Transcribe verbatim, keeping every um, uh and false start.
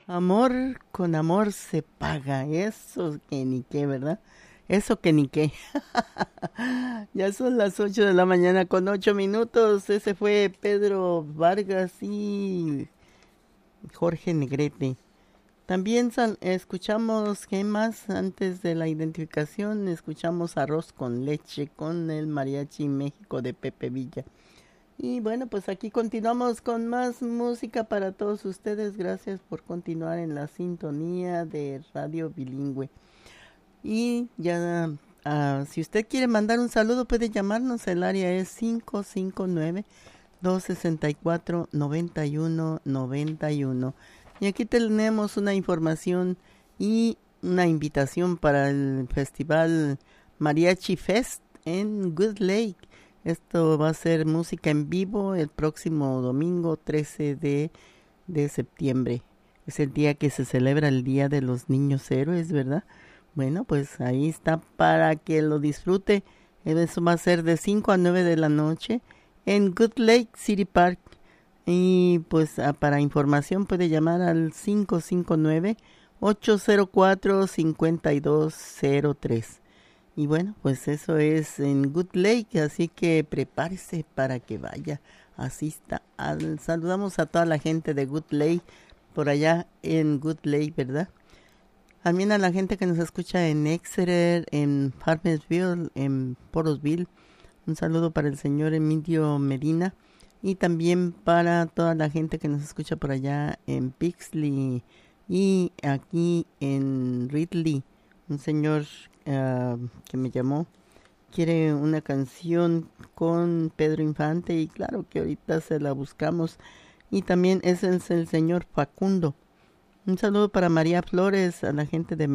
Amor con amor se paga. Eso que ni qué, ¿verdad? Eso que ni qué. Ya son las ocho de la mañana con ocho minutos. Ese fue Pedro Vargas y Jorge Negrete. También sal- escuchamos, ¿qué más? Antes de la identificación, escuchamos Arroz con Leche con el Mariachi México de Pepe Villa. Y bueno, pues aquí continuamos con más música para todos ustedes. Gracias por continuar en la sintonía de Radio Bilingüe. Y ya, uh, si usted quiere mandar un saludo, puede llamarnos. El área es cinco cinco nueve, dos seis cuatro, nueve uno nueve uno. Y aquí tenemos una información y una invitación para el Festival Mariachi Fest en Good Lake. Esto va a ser música en vivo el próximo domingo trece de, de septiembre. Es el día que se celebra el Día de los Niños Héroes, ¿verdad? Bueno, pues ahí está para que lo disfrute. Eso va a ser de cinco a nueve de la noche en Good Lake City Park. Y pues para información puede llamar al cinco cinco nueve, ocho cero cuatro, cinco dos cero tres. Y bueno, pues eso es en Good Lake, así que prepárese para que vaya. Asista. Al, saludamos a toda la gente de Good Lake por allá en Good Lake, ¿verdad? También a la gente que nos escucha en Exeter, en Farmersville, en Porosville. Un saludo para el señor Emilio Medina. Y también para toda la gente que nos escucha por allá en Pixley y aquí en Ridley. Un señor uh, que me llamó quiere una canción con Pedro Infante y claro que ahorita se la buscamos. Y también ese es el señor Facundo. Un saludo para María Flores, a la gente de